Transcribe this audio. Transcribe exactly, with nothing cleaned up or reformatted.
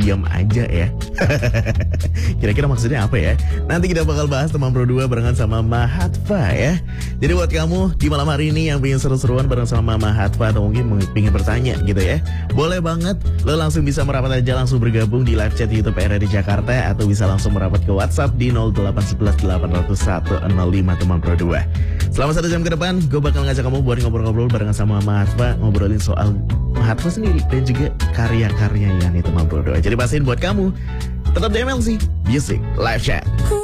diam aja ya. Kira-kira maksudnya apa ya? Nanti kita bakal bahas teman Pro dua barengan sama Mahatva ya. Jadi buat kamu di malam hari ini yang pengen seru-seruan bareng sama Mahatva atau mungkin pengen bertanya gitu ya, boleh banget lo langsung bisa merapat aja, langsung bergabung di live chat YouTube R R D Jakarta, atau bisa langsung merapat ke WhatsApp di nol delapan satu satu delapan nol satu nol lima teman Pro dua. Selama satu jam ke depan gue bakal ngajak kamu buat ngobrol-ngobrol barengan sama Mahatva, ngobrolin soal Mahatva sendiri dan juga karya-karyanya nih teman Pro dua. Jadi pastiin buat kamu tetap D M L sih Music Live Chat.